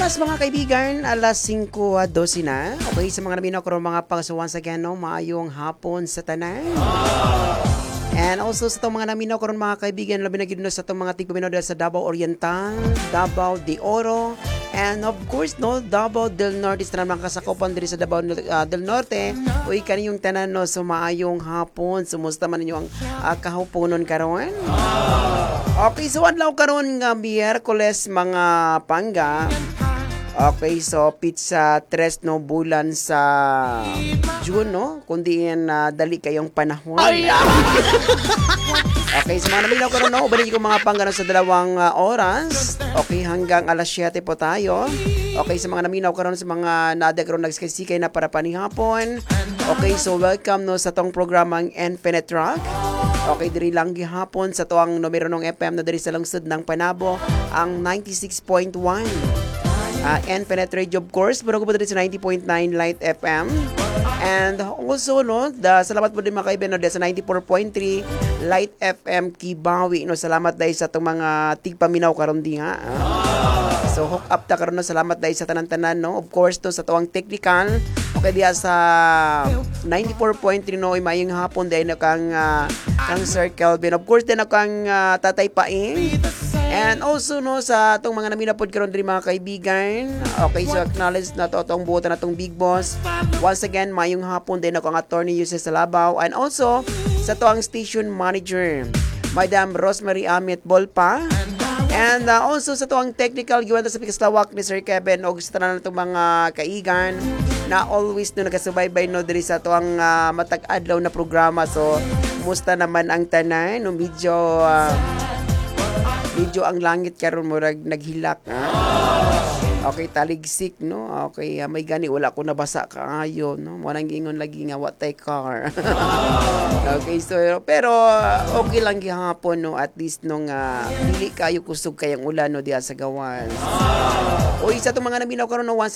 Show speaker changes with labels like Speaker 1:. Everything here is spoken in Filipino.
Speaker 1: oras mga kaibigan, alas 5:12 na. Okay, sa mga naminaw ko mga pangasuwan sa gano, maayong hapon sa tanan. And also sa itong mga naminaw ko mga kaibigan, labi na gino sa itong mga tigpaminaw sa Davao Oriental, Davao de Oro, and of course, no, Davao del Norte, sa naman kasakupan diri sa Davao del Norte. Uy, kaniyong tanan, no, so maayong hapon. Sumusta man ninyo ang kahuponon karon? Okay, so adlaw karon nga Miyerkules mga pangga. Okay, so pizza 3 no bulan sa June, no? Kundi yan dali kayong panahon. Okay, so mga naminaw karon, no? Ubanin ko mga pangga sa 2 oras. Okay, hanggang alas 7 po tayo. Okay, sa mga naminaw karon sa mga nada karon nagsikay na para panihapon. Okay, so welcome no sa tong programang Infinite Rock. Okay, diri lang gihapon sa tuang numero ng FM na diri sa lungsod ng Panabo, ang 96.1. Infinite Radio, of course, pero ko po diri sa 90.9 Light FM. And also, no, salamat po din mga kaibigan, no, sa 94.3 Light FM Kibawi. No, salamat dahil sa itong mga tigpaminaw karon di nga. So, hook up ta karon, no, salamat dahil sa tanan-tanan, no. Of course, no, sa tuwang technical. Okay, diya sa 94.3, no, mayong hapon dahil na kang Sir Kelvin. Of course, din na kang Tatay Paing. And also, no, sa itong mga naminapod karon din mga kaibigan. Okay, so acknowledge na itong buotan na itong Big Boss. Once again, mayong hapon din ako ang attorney Jose Salabaw. And also, sa ito ang station manager, Madam Rosemary Amit Bolpa. And also sa ito ang technical, giwan sa pikaslawak ni Sir Kevin o gusto na itong mga kaigan na always no nagasubaybay no diri sa ito ang matag-adlaw na programa. So, musta naman ang tanan? No, medyo ang langit karon murag naghilak. Okay, taligsik, no? Okay, may gani wala ko nabasa kaayo, no? Mo nang gingon lagi nga what tay car. Okay, so pero okay lang gihapon, no? At least nung dili kayo kusog kayang ulan no diha sa gawas. Oy, sa tong mga naminaw karon no, once